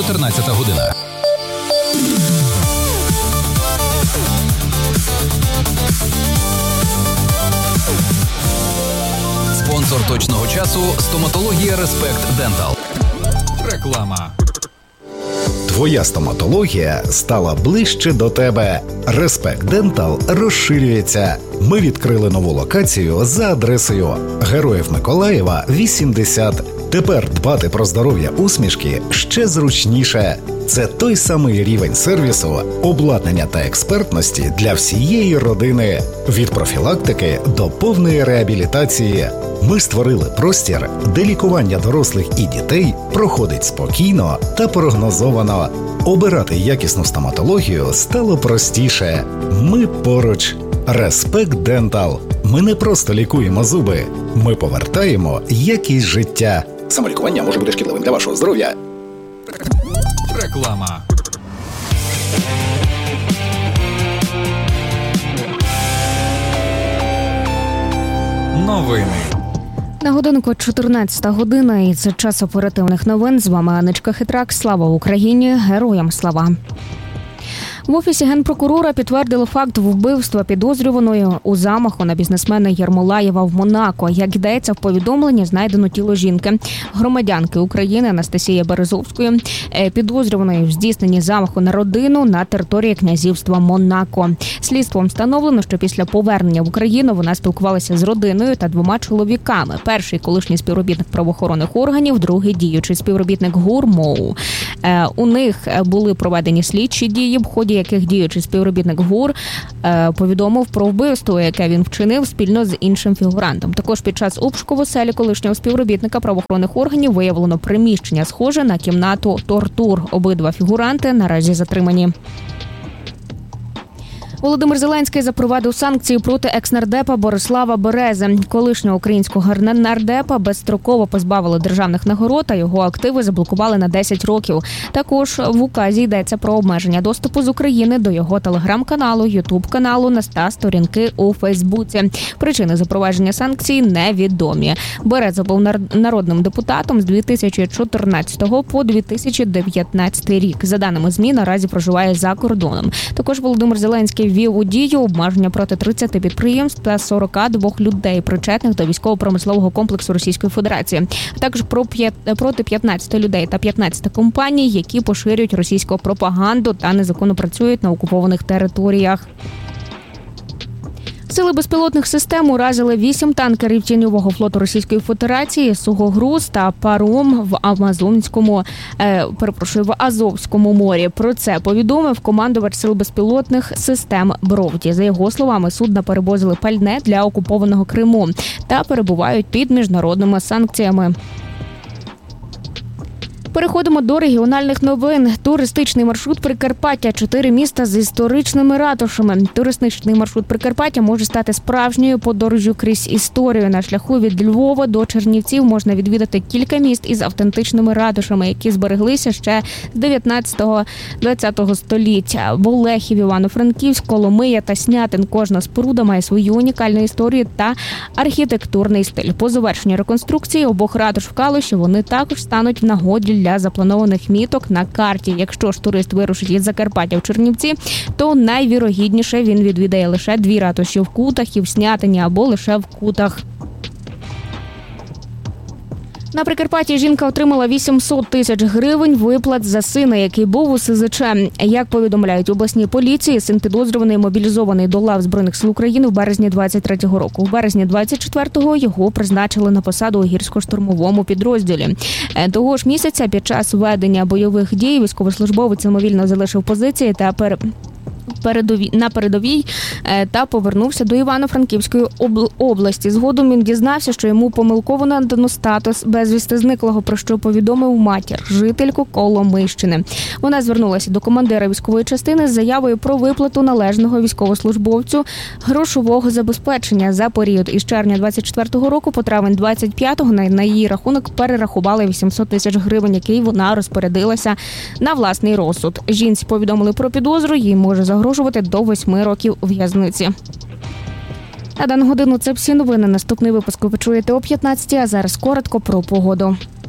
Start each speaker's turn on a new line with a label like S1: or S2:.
S1: 14 година. Спонсор точного часу – стоматологія Респект Дентал. Реклама.
S2: Твоя стоматологія стала ближче до тебе. Респект Дентал розширюється. Ми відкрили нову локацію за адресою Героїв Миколаєва, 80. Тепер дбати про здоров'я усмішки ще зручніше. Це той самий рівень сервісу, обладнання та експертності для всієї родини. Від профілактики до повної реабілітації. Ми створили простір, де лікування дорослих і дітей проходить спокійно та прогнозовано. Обирати якісну стоматологію стало простіше. Ми поруч. Респект Дентал. Ми не просто лікуємо зуби. Ми повертаємо якість життя. Самолікування може бути шкідливим для вашого здоров'я.
S1: Реклама. Новини.
S3: На годинку 14 година, і це час оперативних новин. З вами Анечка Хитрак. Слава Україні! Героям слава! В Офісі Генпрокурора підтвердили факт вбивства підозрюваної у замаху на бізнесмена Єрмолаєва в Монако. Як йдеться в повідомленні, знайдено тіло жінки, громадянки України Анастасії Березовської, підозрюваної в здійсненні замаху на родину на території князівства Монако. Слідством встановлено, що після повернення в Україну вона спілкувалася з родиною та двома чоловіками. Перший – колишній співробітник правоохоронних органів, другий – діючий співробітник ГУР МОУ. У них були проведені слідчі дії, в ході яких діючий співробітник ГУР повідомив про вбивство, яке він вчинив спільно з іншим фігурантом. Також під час обшуку в оселі колишнього співробітника правоохоронних органів виявлено приміщення, схоже на кімнату тортур. Обидва фігуранти наразі затримані. Володимир Зеленський запровадив санкції проти екс-нардепа Борислава Берези. Колишнього українського нардепа безстроково позбавили державних нагород, а його активи заблокували на 10 років. Також в указі йдеться про обмеження доступу з України до його телеграм-каналу, ютуб-каналу та сторінки у Фейсбуці. Причини запровадження санкцій невідомі. Береза був народним депутатом з 2014 по 2019 рік. За даними ЗМІ, наразі проживає за кордоном. Також Володимир Зеленський ввів у дію обмеження проти 30 підприємств та 42 людей, причетних до військово-промислового комплексу Російської Федерації, а також проти 15 людей та 15 компаній, які поширюють російську пропаганду та незаконно працюють на окупованих територіях. Сили безпілотних систем уразили 8 танкерів тіньового флоту Російської Федерації, Сугогруз та паром в Азовському морі. Про це повідомив командувач Сил безпілотних систем Бровді. За його словами, судна перевозили пальне для окупованого Криму та перебувають під міжнародними санкціями. Переходимо до регіональних новин. Туристичний маршрут Прикарпаття. 4 міста з історичними ратушами. Туристичний маршрут Прикарпаття може стати справжньою подорожжю крізь історію. На шляху від Львова до Чернівців можна відвідати кілька міст із автентичними ратушами, які збереглися ще з 19-20 століття. Болехів, Івано-Франківськ, Коломия та Снятин. Кожна споруда має свою унікальну історію та архітектурний стиль. По завершенню реконструкції обох ратуш в Калуші вони також стануть в нагоді для запланованих міток на карті. Якщо ж турист вирушить із Закарпаття в Чернівці, то найвірогідніше він відвідає лише 2 ратуші в Кутах і в Снятині або лише в Кутах. На Прикарпатті жінка отримала 800 тисяч гривень виплат за сина, який був у СЗЧ. Як повідомляють обласні поліції, син підозрюваний мобілізований до лав Збройних сил України в березні 23-го року. В березні 24-го його призначили на посаду у гірсько-штурмовому підрозділі. Того ж місяця під час ведення бойових дій військовослужбовець самовільно залишив позиції та на передовій та повернувся до Івано-Франківської області. Згодом він дізнався, що йому помилково надано статус безвісти зниклого, про що повідомив матір, жительку Коломийщини. Вона звернулася до командира військової частини з заявою про виплату належного військовослужбовцю грошового забезпечення. За період із червня 24-го року по травень 25-го на її рахунок перерахували 800 тисяч гривень, який вона розпорядилася на власний розсуд. Жінці повідомили про підозру, їй може загрожувати до 8 років в'язниці. На дану годину це всі новини. Наступний випуск ви почуєте о 15-й, а зараз коротко про погоду.